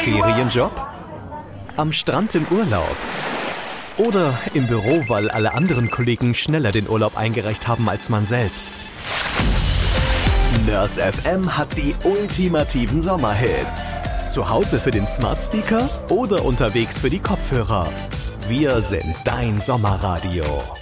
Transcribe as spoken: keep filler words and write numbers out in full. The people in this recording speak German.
Ferienjob? Am Strand im Urlaub? Oder im Büro, weil alle anderen Kollegen schneller den Urlaub eingereicht haben als man selbst? Nurse F M hat die ultimativen Sommerhits. Zu Hause für den Smart Speaker oder unterwegs für die Kopfhörer. Wir sind dein Sommerradio.